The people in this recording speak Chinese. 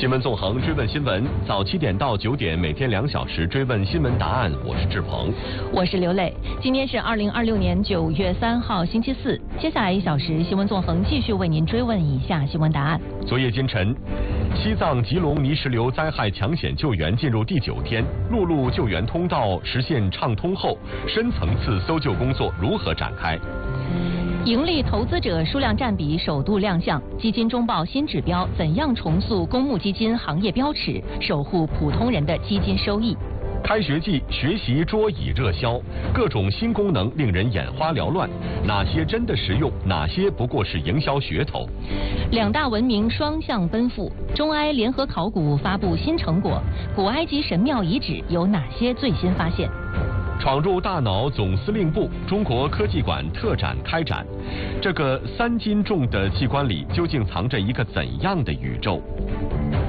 新闻纵横追问新闻，早7点到9点，每天2小时追问新闻答案。我是志鹏， 我是刘磊。今天是2026年9月3号，星期四。接下来1小时，新闻纵横继续为您追问以下新闻答案。 昨夜今晨，西藏吉隆泥石流灾害抢险救援进入第9天，陆路救援通道实现畅通后，深层次搜救工作如何展开？ 盈利投资者数量占比首度亮相，基金中报新指标，怎样重塑公募基金行业标尺，守护普通人的基金收益？ 开学季学习桌椅热销，各种新功能令人眼花缭乱，哪些真的实用，哪些不过是营销噱头 ？2大文明双向奔赴，中埃联合考古发布新成果，古埃及神庙遗址有哪些最新发现？ 闯入大脑总司令部，中国科技馆特展开展。这个3斤重的器官里究竟藏着一个怎样的宇宙？